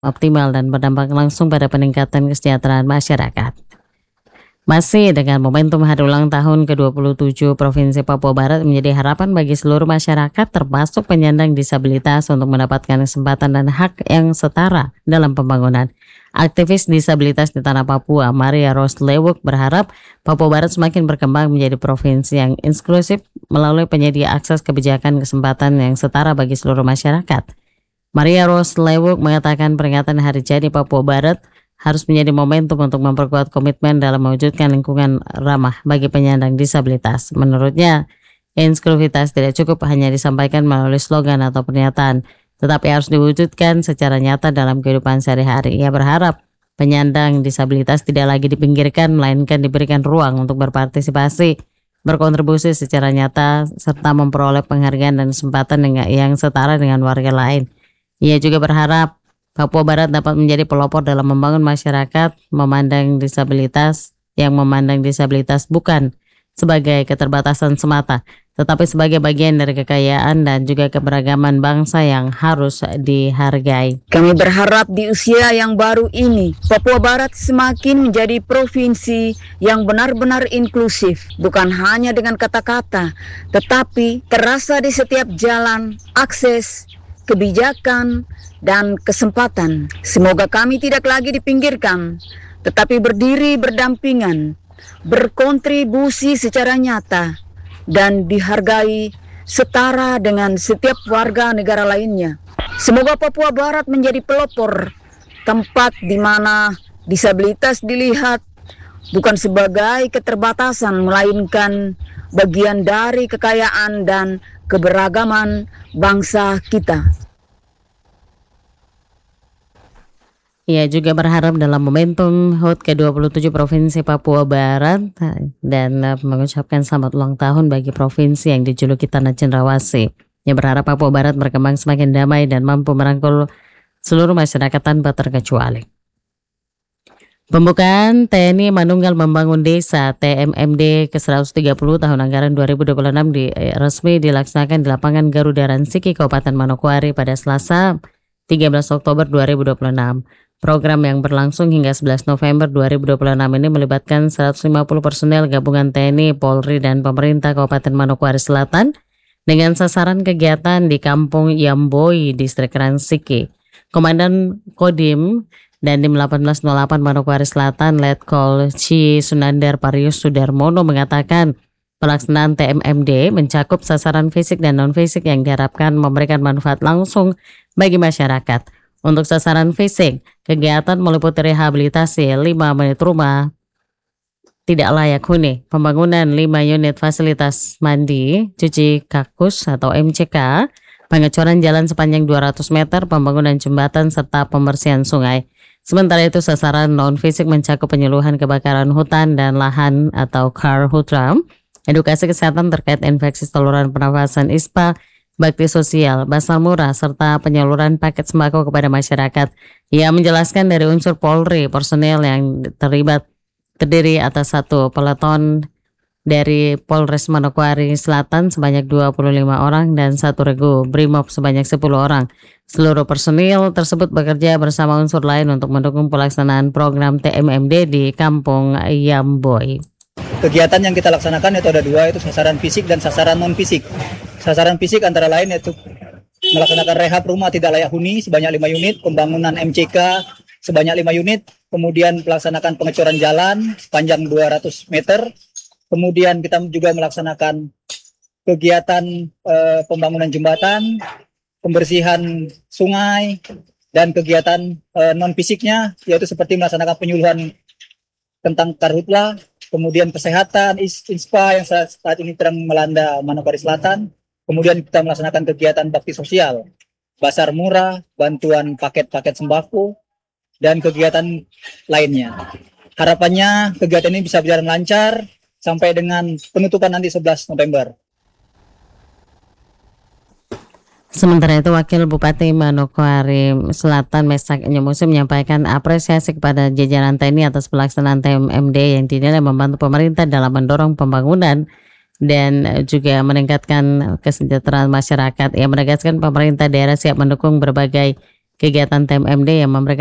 optimal dan berdampak langsung pada peningkatan kesejahteraan masyarakat. Masih dengan momentum hari ulang tahun ke-27 Provinsi Papua Barat menjadi harapan bagi seluruh masyarakat termasuk penyandang disabilitas untuk mendapatkan kesempatan dan hak yang setara dalam pembangunan. Aktivis disabilitas di tanah Papua, Maria Rose Lewuk, berharap Papua Barat semakin berkembang menjadi provinsi yang inklusif melalui penyedia akses kebijakan kesempatan yang setara bagi seluruh masyarakat. Maria Rose Lewuk mengatakan peringatan Hari Jadi Papua Barat harus menjadi momentum untuk memperkuat komitmen dalam mewujudkan lingkungan ramah bagi penyandang disabilitas. Menurutnya, inklusivitas tidak cukup hanya disampaikan melalui slogan atau pernyataan, tetapi harus diwujudkan secara nyata dalam kehidupan sehari-hari. Ia berharap penyandang disabilitas tidak lagi dipinggirkan, melainkan diberikan ruang untuk berpartisipasi, berkontribusi secara nyata, serta memperoleh penghargaan dan kesempatan yang setara dengan warga lain. Ia juga berharap Papua Barat dapat menjadi pelopor dalam membangun masyarakat memandang disabilitas bukan sebagai keterbatasan semata, tetapi sebagai bagian dari kekayaan dan juga keberagaman bangsa yang harus dihargai. Kami berharap di usia yang baru ini, Papua Barat semakin menjadi provinsi yang benar-benar inklusif, bukan hanya dengan kata-kata, tetapi terasa di setiap jalan, akses, kebijakan, dan kesempatan. Semoga kami tidak lagi dipinggirkan, tetapi berdiri berdampingan, berkontribusi secara nyata, dan dihargai setara dengan setiap warga negara lainnya. Semoga Papua Barat menjadi pelopor, tempat di mana disabilitas dilihat bukan sebagai keterbatasan, melainkan bagian dari kekayaan dan keberagaman bangsa kita. Ia juga berharap dalam momentum HUT ke-27 Provinsi Papua Barat dan mengucapkan selamat ulang tahun bagi provinsi yang dijuluki Tanah Cendrawasih. Ia berharap Papua Barat berkembang semakin damai dan mampu merangkul seluruh masyarakat tanpa terkecuali. Pembukaan TNI Manunggal Membangun Desa TMMD ke-130 tahun anggaran 2026 resmi dilaksanakan di lapangan Garuda Ransiki, Kabupaten Manokwari pada Selasa 13 Oktober 2026. Program yang berlangsung hingga 11 November 2026 ini melibatkan 150 personel gabungan TNI, Polri, dan pemerintah Kabupaten Manokwari Selatan dengan sasaran kegiatan di Kampung Yamboi, Distrik Ransiki. Komandan Kodim Dandim 1808 Manokwari Selatan, Letkol Ci Sunandar Parius Sudarmono mengatakan pelaksanaan TMMD mencakup sasaran fisik dan non-fisik yang diharapkan memberikan manfaat langsung bagi masyarakat. Untuk sasaran fisik, kegiatan meliputi rehabilitasi 5 unit rumah tidak layak huni, pembangunan 5 unit fasilitas mandi, cuci kakus atau MCK, pengecoran jalan sepanjang 200 meter, pembangunan jembatan, serta pembersihan sungai. Sementara itu sasaran non-fisik mencakup penyuluhan kebakaran hutan dan lahan atau Karhutla, edukasi kesehatan terkait infeksi saluran pernafasan ISPA, bakti sosial, basal murah, serta penyaluran paket sembako kepada masyarakat. Ia menjelaskan dari unsur Polri, personel yang terlibat terdiri atas 1 peleton dari Polres Manokwari Selatan sebanyak 25 orang dan 1 regu Brimob sebanyak 10 orang. Seluruh personil tersebut bekerja bersama unsur lain untuk mendukung pelaksanaan program TMMD di Kampung Yamboi. Kegiatan yang kita laksanakan itu ada 2, yaitu sasaran fisik dan sasaran non-fisik. Sasaran fisik antara lain yaitu melaksanakan rehab rumah tidak layak huni sebanyak 5 unit, pembangunan MCK sebanyak 5 unit, kemudian melaksanakan pengecoran jalan sepanjang 200 meter, kemudian kita juga melaksanakan kegiatan pembangunan jembatan, pembersihan sungai, dan kegiatan non-fisiknya yaitu seperti melaksanakan penyuluhan tentang karhutla, kemudian kesehatan, ISPA yang saat ini sedang melanda Manokwari Selatan. Kemudian kita melaksanakan kegiatan bakti sosial, basar murah, bantuan paket-paket sembako, dan kegiatan lainnya. Harapannya kegiatan ini bisa berjalan lancar sampai dengan penutupan nanti 11 November. Sementara itu, Wakil Bupati Manokwari Selatan Mesak Nyemusi menyampaikan apresiasi kepada jajaran TNI atas pelaksanaan TMMD yang dinilai membantu pemerintah dalam mendorong pembangunan dan juga meningkatkan kesejahteraan masyarakat. Ia menegaskan pemerintah daerah siap mendukung berbagai Kegiatan TMMD yang memberikan